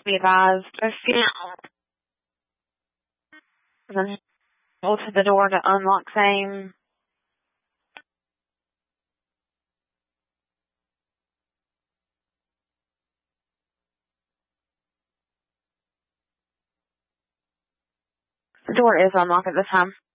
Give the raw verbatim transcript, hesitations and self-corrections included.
be advised. If you then hold to the door to unlock same. The door is unlocked at this time.